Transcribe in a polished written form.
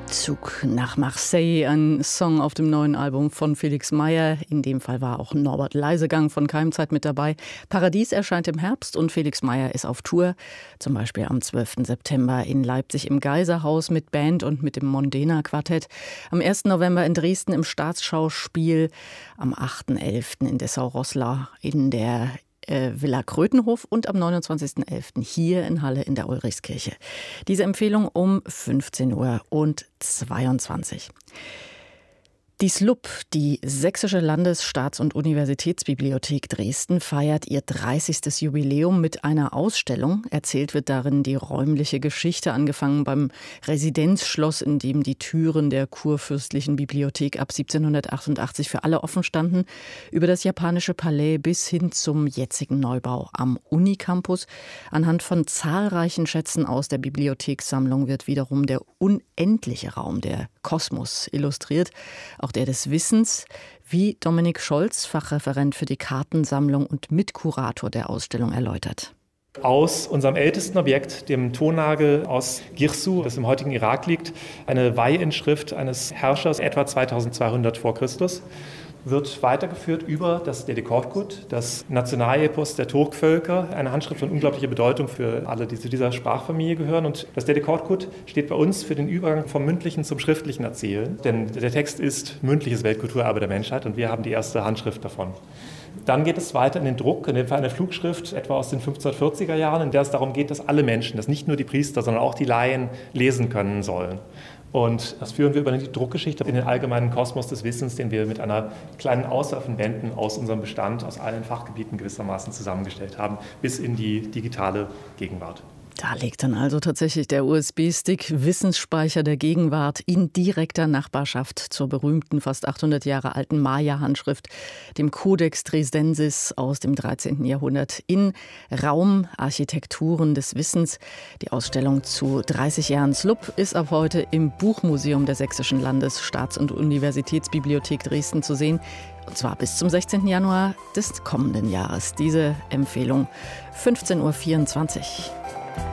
Zug nach Marseille, ein Song auf dem neuen Album von Felix Meyer. In dem Fall war auch Norbert Leisegang von Keimzeit mit dabei. Paradies erscheint im Herbst und Felix Meyer ist auf Tour. Zum Beispiel am 12. September in Leipzig im Geiserhaus mit Band und mit dem Mondena Quartett. Am 1. November in Dresden im Staatsschauspiel. Am 8.11. in Dessau-Roßlau in der Villa Krötenhof und am 29.11. hier in Halle in der Ulrichskirche. Diese Empfehlung um 15:22 Uhr. Die SLUB, die Sächsische Landes-, Staats- und Universitätsbibliothek Dresden, feiert ihr 30. Jubiläum mit einer Ausstellung. Erzählt wird darin die räumliche Geschichte, angefangen beim Residenzschloss, in dem die Türen der kurfürstlichen Bibliothek ab 1788 für alle offen standen, über das japanische Palais bis hin zum jetzigen Neubau am Unicampus. Anhand von zahlreichen Schätzen aus der Bibliothekssammlung wird wiederum der unendliche Raum, der Kosmos, illustriert. Auch der des Wissens, wie Dominik Scholz, Fachreferent für die Kartensammlung und Mitkurator der Ausstellung, erläutert. Aus unserem ältesten Objekt, dem Tonnagel aus Girsu, das im heutigen Irak liegt, eine Weihinschrift eines Herrschers etwa 2200 vor Christus, wird weitergeführt über das Dedekortkut, das Nationalepos der Turkvölker, eine Handschrift von unglaublicher Bedeutung für alle, die zu dieser Sprachfamilie gehören. Und das Dedekortkut steht bei uns für den Übergang vom mündlichen zum schriftlichen Erzählen. Denn der Text ist mündliches Weltkulturerbe der Menschheit und wir haben die erste Handschrift davon. Dann geht es weiter in den Druck, in dem Fall eine Flugschrift, etwa aus den 1540er Jahren, in der es darum geht, dass alle Menschen, dass nicht nur die Priester, sondern auch die Laien lesen können sollen. Und das führen wir über die Druckgeschichte in den allgemeinen Kosmos des Wissens, den wir mit einer kleinen Auswahl von Bänden aus unserem Bestand, aus allen Fachgebieten gewissermaßen zusammengestellt haben, bis in die digitale Gegenwart. Da liegt dann also tatsächlich der USB-Stick, Wissensspeicher der Gegenwart, in direkter Nachbarschaft zur berühmten, fast 800 Jahre alten Maya-Handschrift, dem Codex Dresdensis aus dem 13. Jahrhundert, in Raumarchitekturen des Wissens. Die Ausstellung zu 30 Jahren SLUB ist ab heute im Buchmuseum der Sächsischen Landes-, Staats- und Universitätsbibliothek Dresden zu sehen. Und zwar bis zum 16. Januar des kommenden Jahres. Diese Empfehlung 15:24 Uhr.